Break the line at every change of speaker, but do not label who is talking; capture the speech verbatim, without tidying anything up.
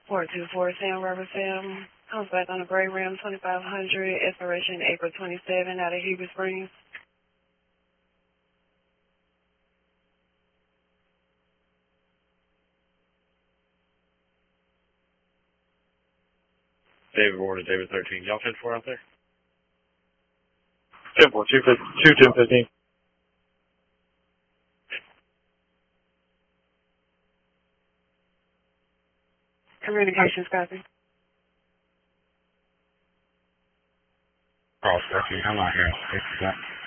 four two four Sam Robert Sam. Comes back on a gray rim twenty-five hundred, expiration April twenty-seventh out of Heber Springs.
David Ward at David thirteen. Y'all ten four out there?
ten four, two ten fifteen.
Communications copy.
Cross thirteen, I'm out here.